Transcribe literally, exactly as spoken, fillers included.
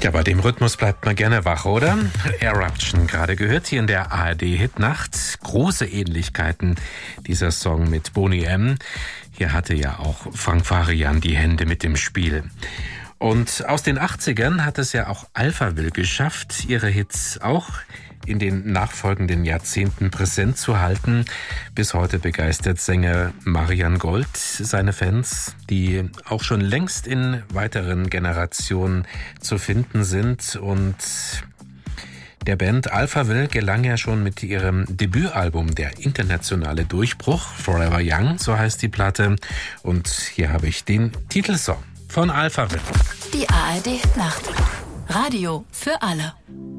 Ja, bei dem Rhythmus bleibt man gerne wach, oder? Eruption gerade gehört hier in der A R D-Hitnacht. Große Ähnlichkeiten dieser Song mit Boney M. Hier hatte ja auch Frank Farian die Hände mit dem Spiel. Und aus den achtzigern hat es ja auch Alphaville geschafft, ihre Hits auch in den nachfolgenden Jahrzehnten präsent zu halten. Bis heute begeistert Sänger Marian Gold seine Fans, die auch schon längst in weiteren Generationen zu finden sind. Und der Band Alphaville gelang ja schon mit ihrem Debütalbum der internationale Durchbruch. Forever Young, so heißt die Platte. Und hier habe ich den Titelsong von Alphaville. Die A R D-Nacht. Radio für alle.